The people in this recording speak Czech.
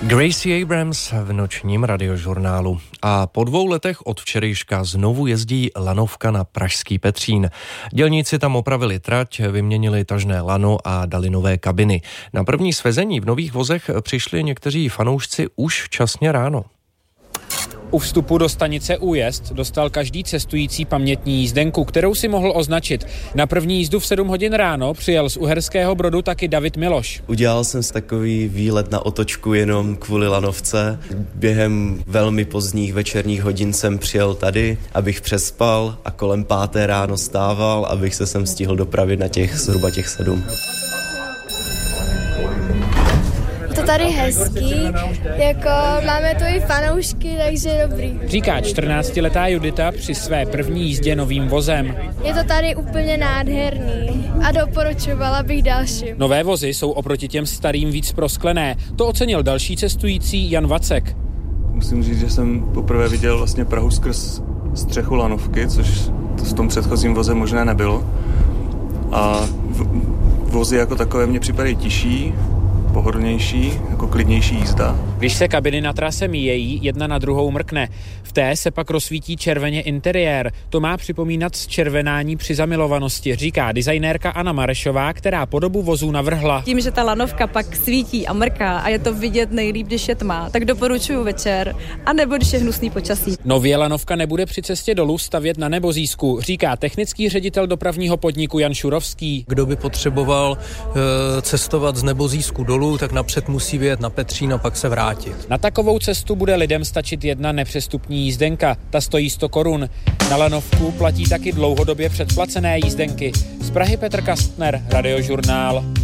Gracie Abrams v nočním radiožurnálu. A po 2 letech od včerejška znovu jezdí lanovka na pražský Petřín. Dělníci tam opravili trať, vyměnili tažné lano a dali nové kabiny. Na první svezení v nových vozech přišli někteří fanoušci už včasně ráno. U vstupu do stanice Újezd dostal každý cestující pamětní jízdenku, kterou si mohl označit. Na první jízdu v 7 hodin ráno přijel z Uherského Brodu taky David Miloš. Udělal jsem si takový výlet na otočku jenom kvůli lanovce. Během velmi pozdních večerních hodin jsem přijel tady, abych přespal a kolem 5. ráno stával, abych se sem stihl dopravit na zhruba těch 7. To tady hezký, jako máme tu i fanoušky, takže dobrý. Říká 14letá Judita při své první jízdě novým vozem. Je to tady úplně nádherný a doporučovala bych další. Nové vozy jsou oproti těm starým víc prosklené. To ocenil další cestující Jan Vacek. Musím říct, že jsem poprvé viděl vlastně Prahu skrz střechu lanovky, což v tom předchozím voze možné nebylo. A vozy jako takové mně připadají tižší, pohodlnější, jako klidnější jízda. Když se kabiny na trase míjejí, jedna na druhou mrkne. V té se pak rozsvítí červeně interiér. To má připomínat zčervenání při zamilovanosti, říká designérka Anna Marešová, která podobu vozů navrhla. Tím, že ta lanovka pak svítí a mrká a je to vidět nejlíp, když je tma, tak doporučuji večer, anebo když je hnusný počasí. Nově lanovka nebude při cestě dolů stavět na Nebozísku, říká technický ředitel dopravního podniku Jan Šurovský. Kdo by potřeboval cestovat z Nebozísku dolů, tak napřed musí vyjet na Petřín a pak se vrátit. Na takovou cestu bude lidem stačit jedna nepřestupní jízdenka. Ta stojí 100 korun. Na lanovku platí taky dlouhodobě předplacené jízdenky. Z Prahy Petr Kastner, Radiožurnál.